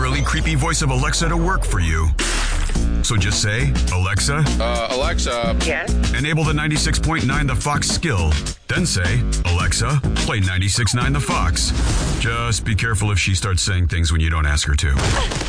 really creepy voice of Alexa to work for you. So just say, Alexa, Alexa. Yes? enable the 96.9 The Fox skill. Then say, Alexa, play 96.9 The Fox. Just be careful if she starts saying things when you don't ask her to.